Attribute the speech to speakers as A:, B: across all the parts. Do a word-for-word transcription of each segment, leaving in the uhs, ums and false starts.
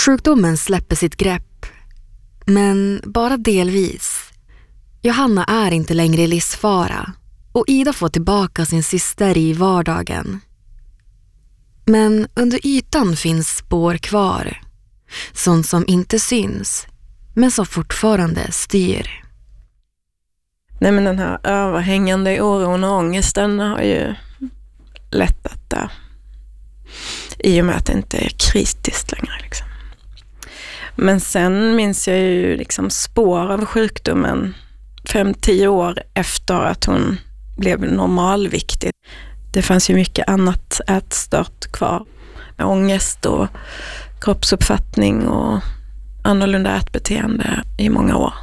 A: Sjukdomen släpper sitt grepp, men bara delvis. Johanna är inte längre i livsfara och Ida får tillbaka sin syster i vardagen. Men under ytan finns spår kvar. Sånt som inte syns, men som fortfarande styr.
B: Nej, men den här överhängande oron och ångesten har ju lättat där. I och med att det inte är kritiskt längre. Liksom. Men sen minns jag ju liksom spår av sjukdomen fem, tio år efter att hon blev normalviktig. Det fanns ju mycket annat ätstört kvar. Med ångest och kroppsuppfattning och annorlunda ätbeteende i många år.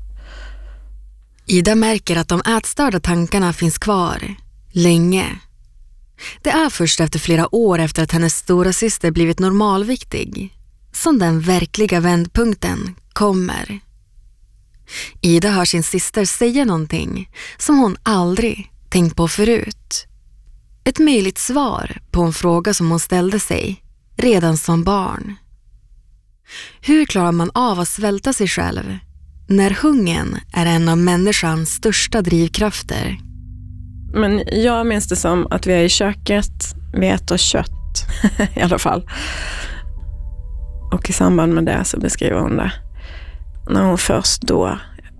A: Ida märker att de ätstörda tankarna finns kvar länge. Det är först efter flera år efter att hennes stora syster blivit normalviktig som den verkliga vändpunkten kommer. Ida hör sin syster säga någonting som hon aldrig tänkt på förut. Ett möjligt svar på en fråga som hon ställde sig redan som barn. Hur klarar man av att svälta sig själv när hungern är en av människans största drivkrafter?
B: Men jag minns det som att vi är i köket, vi äter kött i alla fall. Och i samband med det så beskriver hon det. När hon först då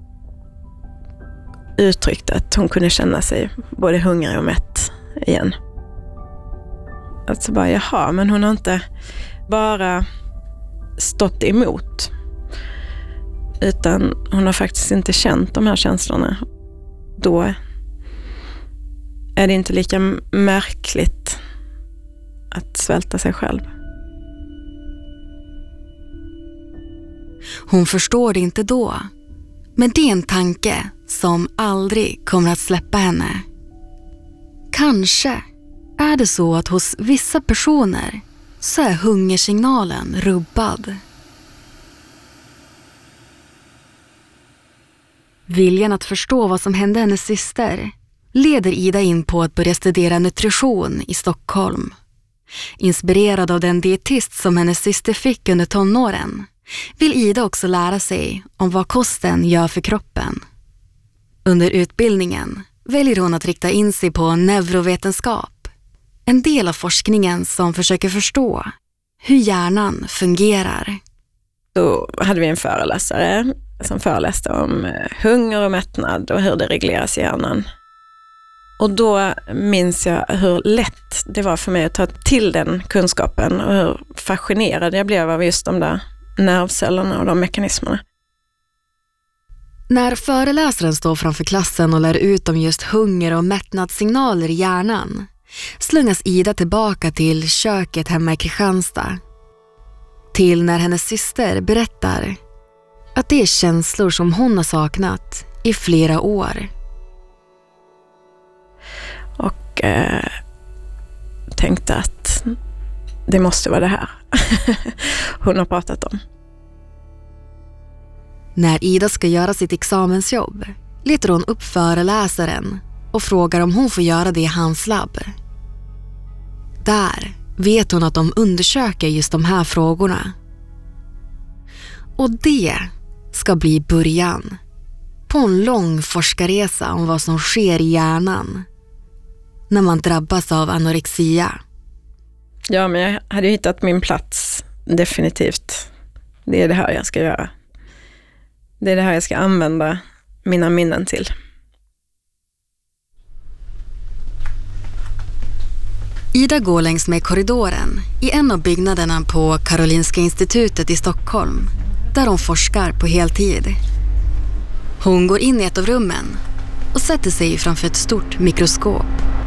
B: uttryckte att hon kunde känna sig både hungrig och mätt igen. Alltså bara, jaha, men hon har inte bara stått emot. Utan hon har faktiskt inte känt de här känslorna. Då är det inte lika märkligt att svälta sig själv.
A: Hon förstår det inte då. Men det är en tanke som aldrig kommer att släppa henne. Kanske är det så att hos vissa personer så är hungersignalen rubbad. Viljan att förstå vad som hände hennes syster leder Ida in på att börja studera nutrition i Stockholm. Inspirerad av den dietist som hennes syster fick under tonåren vill Ida också lära sig om vad kosten gör för kroppen. Under utbildningen väljer hon att rikta in sig på neurovetenskap, en del av forskningen som försöker förstå hur hjärnan fungerar.
B: Då hade vi en föreläsare som föreläste om hunger och mättnad och hur det regleras i hjärnan. Och då minns jag hur lätt det var för mig att ta till den kunskapen och hur fascinerad jag blev av just de där nervcellerna och de mekanismerna.
A: När föreläsaren står framför klassen och lär ut om just hunger- och mättnadssignaler i hjärnan slungas Ida tillbaka till köket hemma i Kristianstad. Till när hennes syster berättar att det är känslor som hon har saknat i flera år.
B: Och eh, tänkte att det måste vara det här hon har pratat om.
A: När Ida ska göra sitt examensjobb letar hon upp föreläsaren och frågar om hon får göra det i hans labb. Där vet hon att de undersöker just de här frågorna. Och det ska bli början på en lång forskarresa om vad som sker i hjärnan när man drabbas av anorexia.
B: Ja, men jag hade hittat min plats, definitivt. Det är det här jag ska göra. Det är det här jag ska använda mina minnen till.
A: Ida går längs med korridoren i en av byggnaderna på Karolinska institutet i Stockholm, där hon forskar på heltid. Hon går in i ett av rummen och sätter sig framför ett stort mikroskop.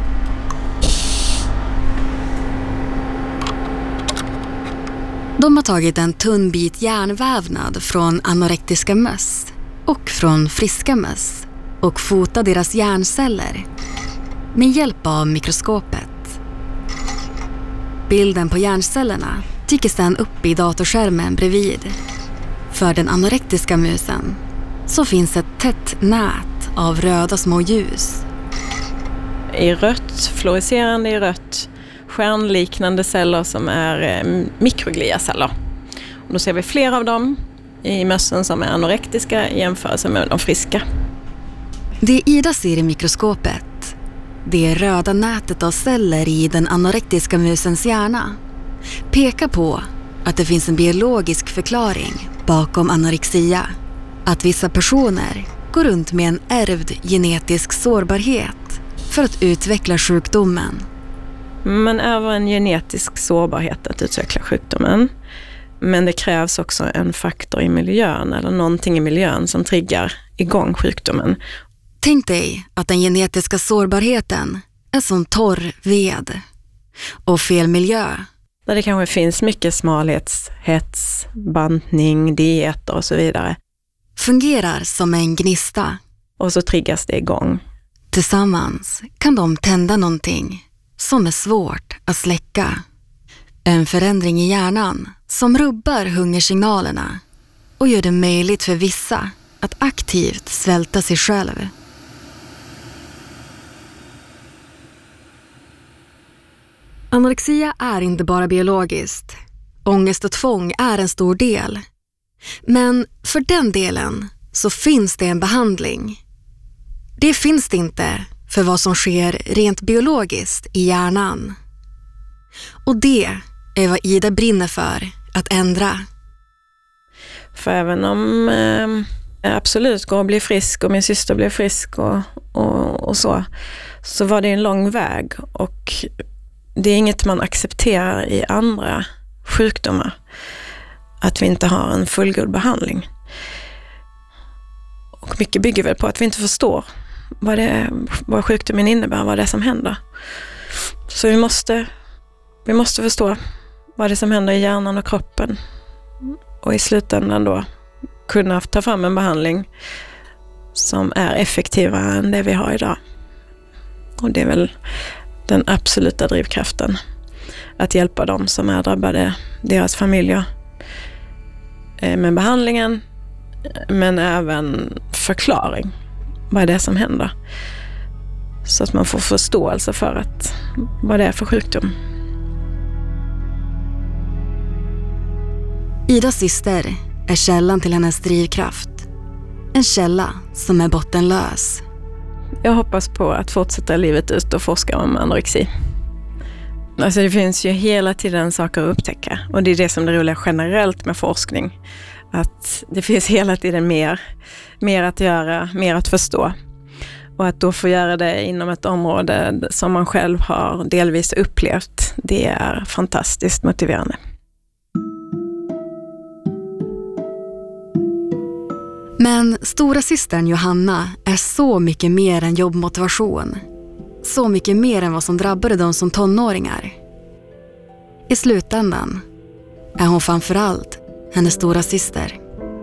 A: De har tagit en tunn bit hjärnvävnad från anorektiska möss och från friska möss och fotat deras hjärnceller med hjälp av mikroskopet. Bilden på hjärncellerna dyker sedan upp i datorskärmen bredvid. För den anorektiska musen så finns ett tätt nät av röda små ljus.
B: I rött, fluorescerande i rött, stjärnliknande celler som är mikrogliaceller. Då ser vi fler av dem i mössen som är anorektiska i jämförelse med de friska.
A: Det Ida ser i mikroskopet, det röda nätet av celler i den anorektiska musens hjärna, pekar på att det finns en biologisk förklaring bakom anorexia. Att vissa personer går runt med en ärvd genetisk sårbarhet för att utveckla sjukdomen.
B: Men även en genetisk sårbarhet att utveckla sjukdomen. Men det krävs också en faktor i miljön eller någonting i miljön som triggar igång sjukdomen.
A: Tänk dig att den genetiska sårbarheten är som torr ved. Och fel miljö.
B: Där det kanske finns mycket smalhets, hets, bantning, dieter och så vidare.
A: Fungerar som en gnista.
B: Och så triggas det igång.
A: Tillsammans kan de tända någonting som är svårt att släcka. En förändring i hjärnan som rubbar hungersignalerna och gör det möjligt för vissa att aktivt svälta sig själv. Anorexia är inte bara biologiskt. Ångest och tvång är en stor del. Men för den delen så finns det en behandling. Det finns det inte för vad som sker rent biologiskt i hjärnan. Och det är vad Ida brinner för att ändra.
B: För även om eh, jag absolut går och blir frisk och min syster blev frisk och, och, och så, så var det en lång väg och det är inget man accepterar i andra sjukdomar. Att vi inte har en fullgod behandling. Och mycket bygger väl på att vi inte förstår vad, det, vad sjukdomen innebär, vad det är som händer. Så vi måste, vi måste förstå vad det är som händer i hjärnan och kroppen. Och i slutändan då kunna ta fram en behandling som är effektivare än det vi har idag. Och det är väl den absoluta drivkraften. Att hjälpa dem som är drabbade, deras familjer, med behandlingen, men även förklaring. Vad är det som händer? Så att man får förståelse för att, vad det är för sjukdom.
A: Idas syster är källan till hennes drivkraft. En källa som är bottenlös.
B: Jag hoppas på att fortsätta livet ut och forska om anorexi. Alltså det finns ju hela tiden saker att upptäcka. Och det är det som är roligt generellt med forskning. Att det finns hela tiden mer, mer att göra, mer att förstå. Och att då få göra det inom ett område som man själv har delvis upplevt, det är fantastiskt motiverande.
A: Men stora systern Johanna är så mycket mer än jobbmotivation. Så mycket mer än vad som drabbade dem som tonåringar. I slutändan är hon framförallt hennes stora syster.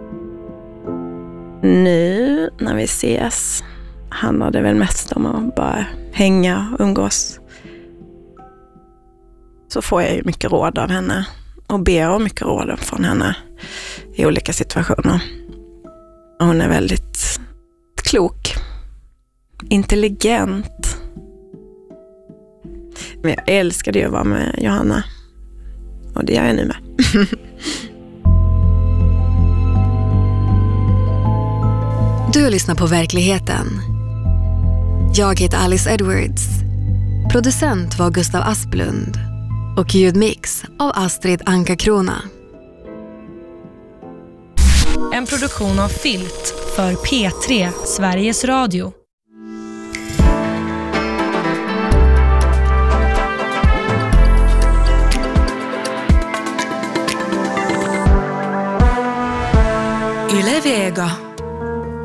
B: Nu när vi ses handlar det väl mest om att bara hänga och umgås. Så får jag ju mycket råd av henne och ber om mycket råd från henne i olika situationer. Hon är väldigt klok, intelligent. Men jag älskade ju att vara med Johanna. Och det gör jag nu med.
A: Du lyssnar på Verkligheten. Jag heter Alice Edwards. Producent var Gustav Asplund. Och ljudmix av Astrid Anka-Krona.
C: En produktion av Filt för P tre, Sveriges Radio. Yle Vega.